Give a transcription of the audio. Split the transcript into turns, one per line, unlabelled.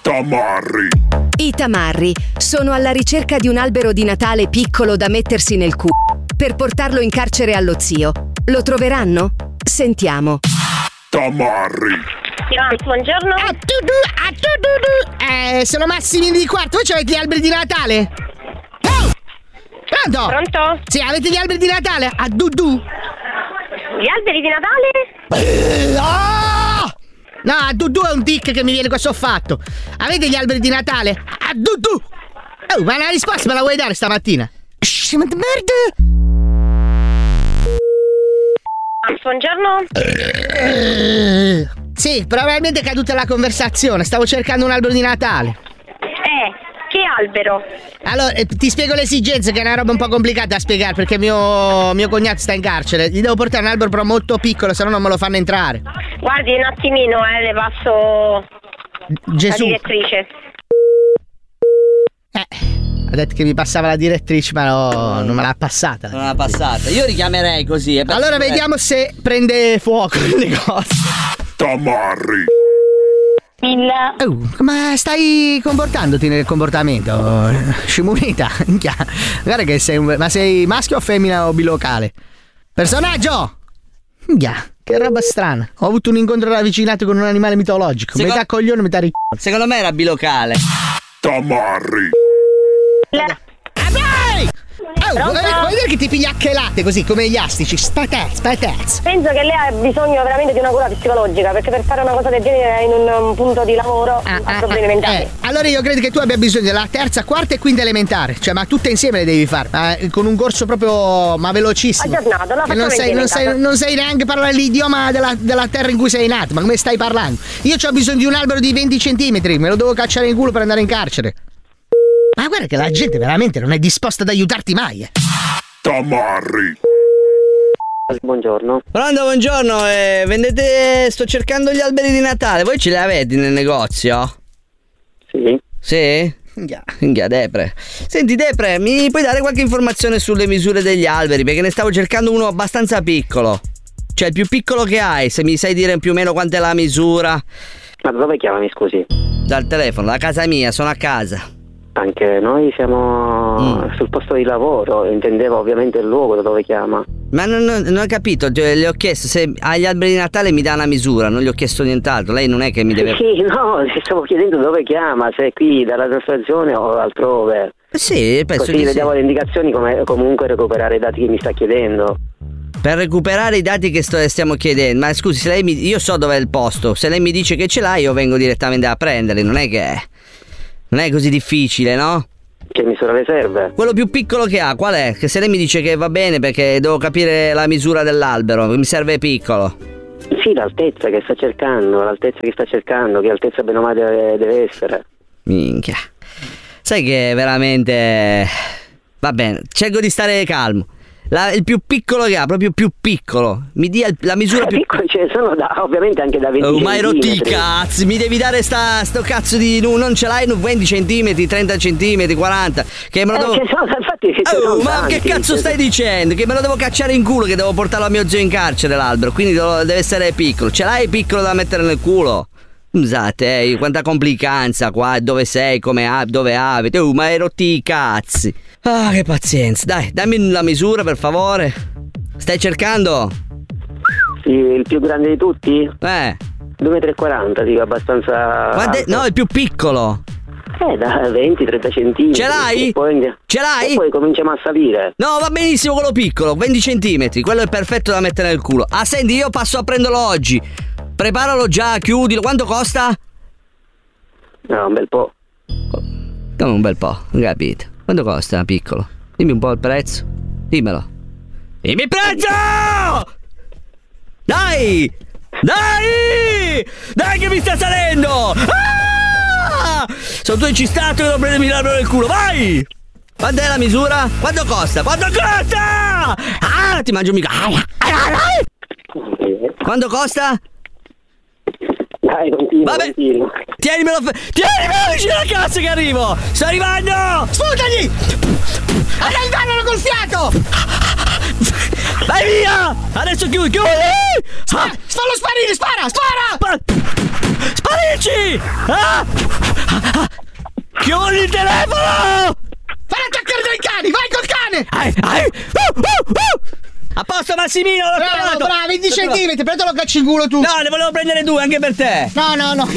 Tamarri.
I tamarri sono alla ricerca di un albero di Natale piccolo da mettersi nel culo per portarlo in carcere allo zio. Lo troveranno? Sentiamo.
Tamarri.
Buongiorno.
Sono Massimini di Quarto. Voi avete gli alberi di Natale? Oh! Pronto?
Pronto?
Sì, avete gli alberi di Natale? A Dudu?
Gli alberi di Natale?
No, a Dudu è un tic che mi viene qua soffatto. Avete gli alberi di Natale? A Dudu! Oh, ma la risposta me la vuoi dare stamattina? Merda!
Buongiorno.
Sì, probabilmente è caduta la conversazione. Stavo cercando un albero di Natale.
Che albero?
Allora, ti spiego l'esigenza, che è una roba un po' complicata da spiegare, perché mio cognato sta in carcere. Gli devo portare un albero però molto piccolo, se no non me lo fanno entrare.
Guardi un attimino, le passo
Gesù.
la direttrice.
Ha detto che mi passava la direttrice, ma no, non me l'ha passata.
Non l'ha passata. Io richiamerei così.
Allora vediamo se prende fuoco il negozio.
Tamarri.
Ma stai comportandoti nel comportamento, scimunita. Guarda che sei ma sei maschio o femmina o bilocale? Personaggio! Che roba strana. Ho avuto un incontro ravvicinato con un animale mitologico. Metà coglione, metà ricco.
Secondo me era bilocale.
Tamarri.
Vuoi dire che ti piglia a chelate così come gli astici? Spatez.
Penso che lei ha bisogno veramente di una cura psicologica, perché per fare una cosa del genere in un punto di lavoro ha problemi mentali.
Allora io credo che tu abbia bisogno della terza, quarta e quinta elementare. Cioè, ma tutte insieme le devi fare. Con un corso proprio velocissimo.
Aggiornato, la faccio
non sai neanche parlare l'idioma della terra in cui sei nato. Ma come stai parlando? Io ho bisogno di un albero di 20 centimetri. Me lo devo cacciare in culo per andare in carcere. Ma guarda che la gente veramente non è disposta ad aiutarti mai.
Tamarri.
Buongiorno. Pronto, buongiorno. Vendete... Sto cercando gli alberi di Natale. Voi ce li avete nel negozio?
Sì.
Sì? Minchia, Depre. Senti, Depre, mi puoi dare qualche informazione sulle misure degli alberi? Perché ne stavo cercando uno abbastanza piccolo. Cioè, il più piccolo che hai. Se mi sai dire più o meno quant'è la misura.
Ma dove chiamami, scusi?
Dal telefono, da casa mia, sono a casa.
Anche noi siamo sul posto di lavoro, intendevo ovviamente il luogo da dove chiama.
Ma non ho capito, le ho chiesto se agli alberi di Natale mi dà una misura, non gli ho chiesto nient'altro, lei non è che mi deve...
Sì, no, stavo chiedendo dove chiama, se è qui dalla tua stazione o altrove.
Sì, penso
così
che
vediamo le indicazioni, come comunque recuperare i dati che mi sta chiedendo.
Per recuperare i dati che stiamo chiedendo, ma scusi, se lei io so dov'è il posto, se lei mi dice che ce l'ha io vengo direttamente a prenderli, non è così difficile, no?
Che misura le serve?
Quello più piccolo che ha, qual è? Che se lei mi dice che va bene perché devo capire la misura dell'albero, mi serve piccolo.
Sì, l'altezza che sta cercando, che altezza bene o male deve essere.
Minchia. Sai che veramente... Va bene, cerco di stare calmo. Il più piccolo che ha, proprio più piccolo. Mi dia la misura più
piccolo, ce ne sono ovviamente anche da 20
ma hai rotti i cazzi, mi devi dare sto cazzo di non ce l'hai 20 centimetri, 30 centimetri, 40. Che me lo devo...
infatti
ma tanti, che cazzo stai dicendo? Che me lo devo cacciare in culo, che devo portarlo a mio zio in carcere l'albero. Quindi deve essere piccolo. Ce l'hai piccolo da mettere nel culo? Scusate, quanta complicanza qua, dove sei, dove abiti, ma hai rotti i cazzi. Ah, che pazienza, dai, dammi la misura per favore. Stai cercando?
Sì, il più grande di tutti?
2,40
m, dico abbastanza...
No, il più piccolo.
Da 20-30 centimetri.
Ce l'hai? Ce l'hai?
E poi cominciamo a salire.
No, va benissimo quello piccolo, 20 centimetri, quello è perfetto da mettere nel culo. Ah, senti, io passo a prenderlo oggi. Preparalo già, chiudilo. Quanto costa?
No, un bel po'.
Come un bel po', non capito. Quanto costa piccolo? Dimmi un po' il prezzo. Dimmelo. Dimmi il prezzo! Dai! Dai che mi sta salendo! Ah! Sono due cistato che devo prendermi l'albero nel culo, vai! Quant'è la misura? Quanto costa? Ah, ti mangio mica. Quanto costa?
Dai, continua.
Vabbè, tienimelo vicino alla cassa che arrivo. Sto arrivando.
Sputagli! Allontanalo col fiato!
Vai via! Adesso chiudi!
Fallo sparire, spara!
Sparisci! Ah! Chiudi il telefono!
Fai attaccare dai cani, vai col cane!
A posto Massimino, l'ho trovato!
Bravo, 20 centimetri, però te lo cacci in culo tu!
No, ne volevo prendere 2 anche per te!
No,